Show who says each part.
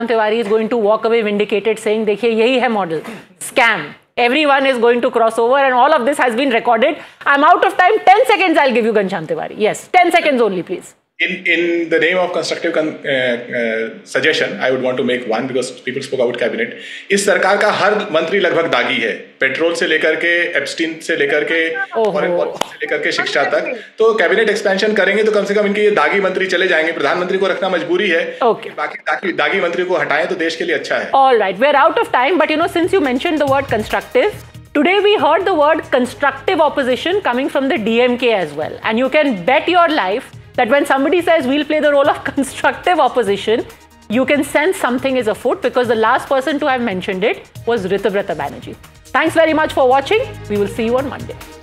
Speaker 1: Tiwari is going to walk away vindicated, saying, "देखिए यही है model, scam. Everyone is going to cross over, and all of this has been recorded." I'm out of time. 10 seconds. I'll give you Ghanshyam Tiwari. Yes, 10 seconds only, please.
Speaker 2: In the name of constructive suggestion, I would want to make one because people spoke about cabinet. इस सरकार का हर मंत्री लगभग दागी है, petrol से लेकर के एप्स्टीन से लेकर के फॉरेन पॉलिसी से लेकर के शिक्षा तक. तो कैबिनेट एक्सपेंशन करेंगे तो कम से कम इनके ये दागी मंत्री चले जाएंगे. प्रधानमंत्री को रखना मजबूरी है. बाकी दागी मंत्री को हटाएं तो देश के लिए अच्छा है. All right, we're out of time, but since you mentioned the word constructive, today we heard the word constructive opposition coming from the DMK as well, and you can bet your life that when somebody says we'll play the role of constructive opposition, you can sense something is afoot, because the last person to have mentioned it was Ritubrata Banerjee. Thanks very much for watching. We will see you on Monday.